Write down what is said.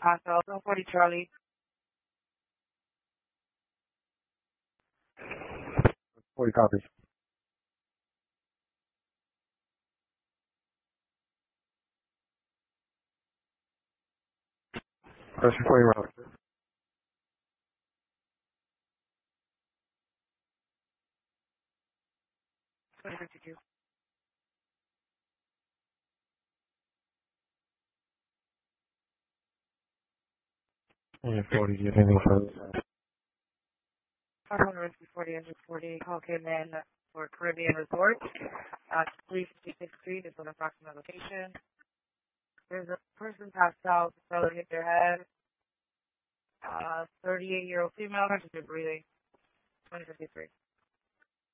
pass out. 40 Charlie. 40 copies. Question 40 round. 2052. Yeah, 40, get anything further. 500 Whiskey 40 engine 40 call came in for Caribbean Resort at 356th Street. It's an approximate location. There's a person passed out. The fellow hit their head. 38-year-old female, not just breathing. 2053.